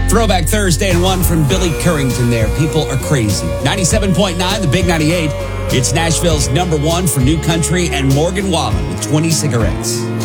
Throwback Thursday and one from Billy Currington there. People are crazy. 97.9, the Big 98. It's Nashville's number one for new country and Morgan Wallen with 20 cigarettes.